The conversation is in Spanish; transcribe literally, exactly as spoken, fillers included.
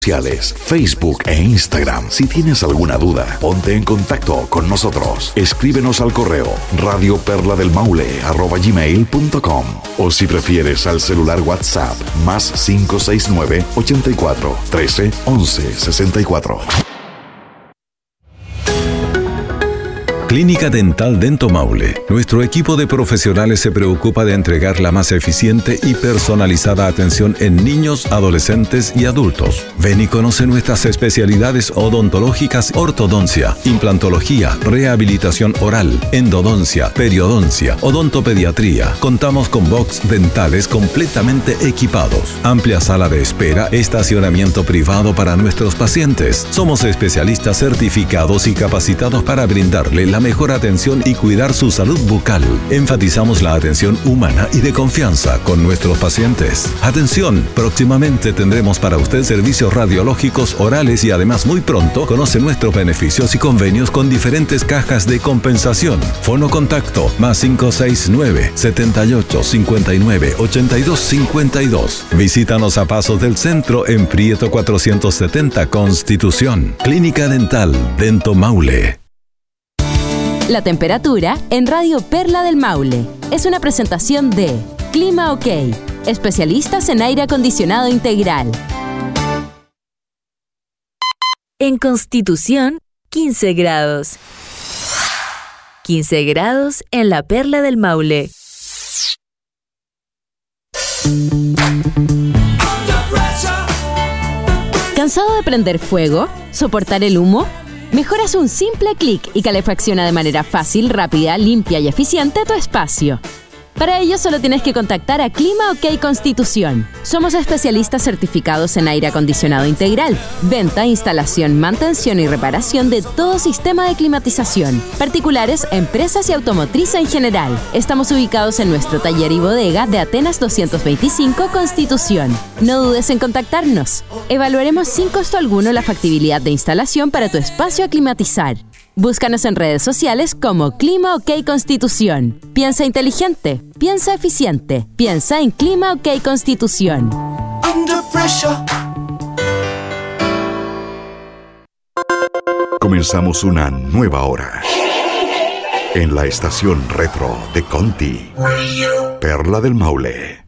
sociales, Facebook e Instagram. Si tienes alguna duda, ponte en contacto con nosotros. Escríbenos al correo radio perla del maule arroba gmail punto com o si prefieres al celular WhatsApp más cinco seis nueve, ochenta y cuatro, trece, once, sesenta y cuatro. Clínica Dental Dento Maule. Nuestro equipo de profesionales se preocupa de entregar la más eficiente y personalizada atención en niños, adolescentes y adultos. Ven y conoce nuestras especialidades odontológicas: ortodoncia, implantología, rehabilitación oral, endodoncia, periodoncia, odontopediatría. Contamos con box dentales completamente equipados, amplia sala de espera, estacionamiento privado para nuestros pacientes. Somos especialistas certificados y capacitados para brindarle la mejor atención y cuidar su salud bucal. Enfatizamos la atención humana y de confianza con nuestros pacientes. Atención, próximamente tendremos para usted servicios radiológicos orales y además muy pronto conoce nuestros beneficios y convenios con diferentes cajas de compensación. Fono contacto más cinco seis nueve, setenta y ocho, cincuenta y nueve, ochenta y dos cincuenta y dos. Visítanos a Pasos del Centro en Prieto cuatrocientos setenta Constitución. Clínica Dental Dento Maule. La temperatura en Radio Perla del Maule es una presentación de Clima OK, especialistas en aire acondicionado integral. En Constitución, quince grados. quince grados en la Perla del Maule. ¿Cansado de prender fuego? ¿Soportar el humo? Mejor haz un simple clic y calefacciona de manera fácil, rápida, limpia y eficiente tu espacio. Para ello solo tienes que contactar a Clima OK Constitución. Somos especialistas certificados en aire acondicionado integral, venta, instalación, mantención y reparación de todo sistema de climatización, particulares, empresas y automotriz en general. Estamos ubicados en nuestro taller y bodega de Atenas doscientos veinticinco Constitución. No dudes en contactarnos. Evaluaremos sin costo alguno la factibilidad de instalación para tu espacio a climatizar. Búscanos en redes sociales como Clima OK Constitución. Piensa inteligente, piensa eficiente, piensa en Clima OK Constitución. Under pressure. Comenzamos una nueva hora en la estación retro de Conti, Perla del Maule.